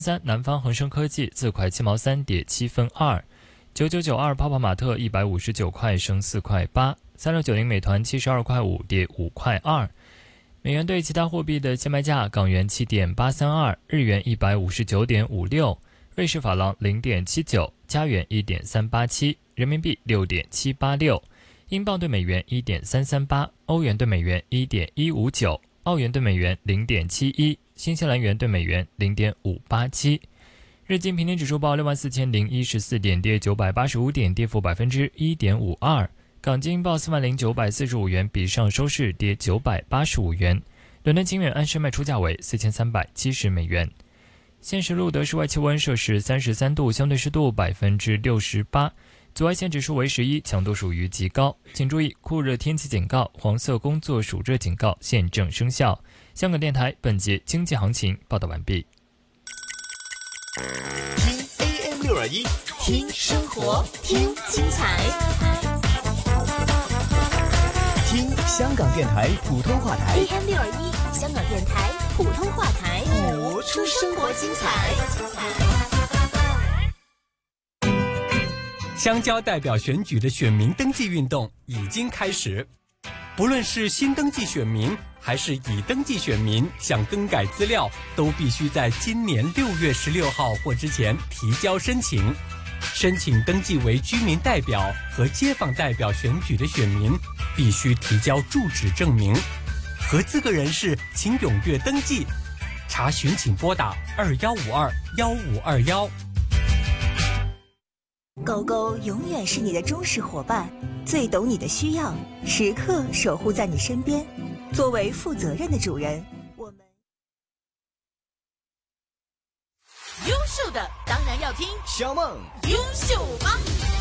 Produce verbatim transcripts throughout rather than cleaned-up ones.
三，南方恒生科技四块七毛三跌七分二，九九九二泡泡玛特一百五十九块升四块八，三六九零美团七十二块五跌五块二。美元对其他货币的现卖价：港元七点八三二，日元一百五十九点五六，瑞士法郎零点七九，加元一点三八七，人民币六点七八六，英镑对美元一点三三八，欧元对美元一点一五九，澳元对美元零点七一，新西兰元对美元零点五八七。日经平均指数报六万四千零一十四点，跌九百八十五点，跌幅百分之一点五二。港金报四万零九百四十五元，比上收市跌九百八十五元。伦敦金远安市卖出价为四千三百七十美元。现时录得室外气温摄氏三十三度，相对湿度百分之六十八，紫外线指数为十一，强度属于极高。请注意酷热天气警告、黄色工作暑热警告现正生效。香港电台本节经济行情报道完毕。 听 A M 六二一，听生活，听精彩，听香港电台普通话台 A M 六二一，香港电台普通话台， 播出生活精彩。 乡郊代表选举的选民登记运动已经开始，不论是新登记选民还是已登记选民，想更改资料都必须在今年六月十六号或之前提交申请。申请登记为居民代表和街坊代表选举的选民必须提交住址证明。合资格人士请踊跃登记，查询请拨打二幺五二幺五二幺。 狗狗永远是你的忠实伙伴，最懂你的需要，时刻守护在你身边。作为负责任的主人，我们优秀的当然要听小梦优秀帮，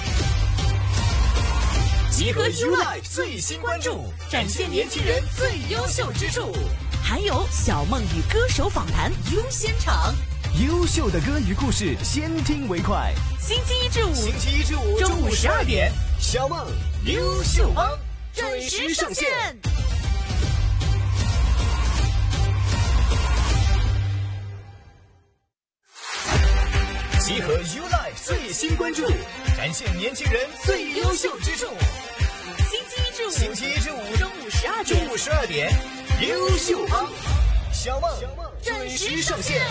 集合 U Life 最新关注，展现年轻人最优秀之处， 还有小梦与歌手访谈优先场， 优秀的歌与故事，先听为快。 星期一至五， 星期一至五中午十二点，小梦优秀帮准时上线。集合 U Life 最新关注，展现年轻人最优秀之处。 星期一至五， 星期一至五中午十二点， 中午十二点，优秀帮小梦准时上线。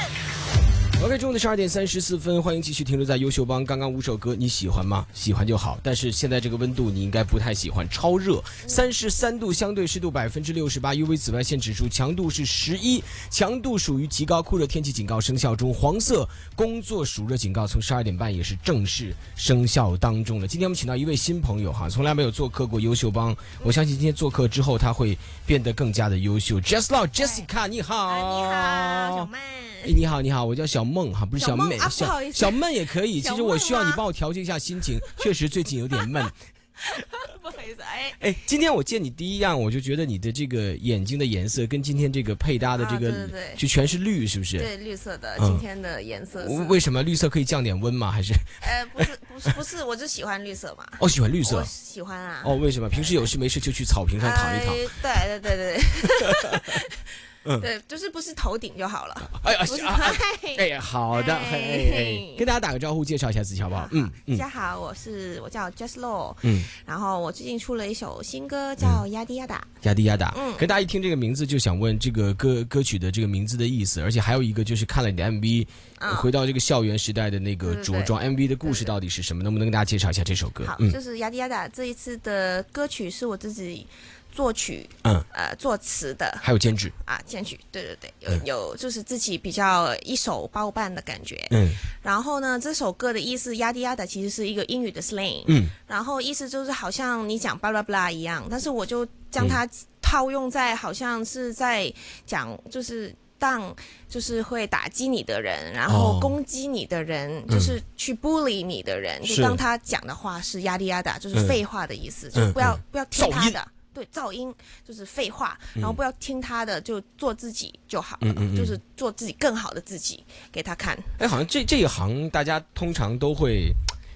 OK， 中午的十二点三十四分，欢迎继续停留在优秀帮。刚刚五首歌你喜欢吗？喜欢就好，但是现在这个温度你应该不太喜欢，超热，三十三度，相对湿度百分之六十八 ，U V 紫外线指数强度是十一，强度属于极高，酷热天气警告生效中，黄色工作暑热警告从十二点半也是正式生效当中了。今天我们请到一位新朋友哈，从来没有做客过优秀帮，我相信今天做客之后他会变得更加的优秀。Jessica Jessica 你好， 啊、你好，小妹。 哎，你好，你好，我叫小梦哈，不是小妹， 小、啊、 小不好意思， 小闷也可以。其实我需要你帮我调节一下心情，确实最近有点闷。 不好意思，哎哎，今天我见你第一样，我就觉得你的这个眼睛的颜色跟今天这个配搭的这个， 啊、对对对就全是绿，是不是？ 对，绿色的，今天的颜色是、 嗯。为什么绿色可以降点温吗？还是？ 呃，不是，不是，不是，我就喜欢绿色嘛。 哦，喜欢绿色。 我喜欢啊。 哦，为什么？平时有事没事就去草坪上躺一躺。 呃、对对对对。 嗯， 对，就是不是头顶就好了。 哎呀，啊、哎，好的，哎哎，跟大家打个招呼，介绍一下自己好不好？嗯， 大家好，我是我叫 Jessica， 嗯， 然后我最近出了一首新歌叫《压低压打》， 压低压打。 嗯， 跟大家一听这个名字就想问这个歌歌曲的这个名字的意思，而且还有一个就是看了你的 M V，、嗯、回到这个校园时代的那个着装 M V 的故事到底是什么？能不能跟大家介绍一下这首歌？ 好， 嗯、 就是压低压打这一次的歌曲是我自己作曲， 嗯， 呃，作词的， 还有监制啊，监曲，对对对，有、嗯、有，就是自己比较一手包办的感觉， 嗯， 然后呢，这首歌的意思，压低压打其实是一个英语的 slang， 嗯， 然后意思就是好像你讲巴拉巴拉一样，但是我就将它套用在好像是在讲，就是当就是会打击你的人，然后攻击你的人，哦、就是去 bully 你的人，嗯、就当他讲的话是压低压打，就是废话的意思，嗯、就不要、嗯、不要听他的。对，噪音就是废话，然后不要听他的，就做自己就好了，嗯嗯嗯，就是做自己更好的自己给他看。 哎，好像这这一行大家通常都会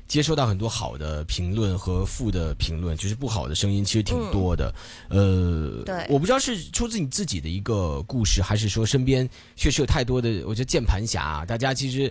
接收到很多好的评论和负的评论，就是不好的声音其实挺多的。嗯、呃， 对， 我不知道是出自你自己的一个故事，还是说身边确实有太多的，我觉得键盘侠、啊，大家其实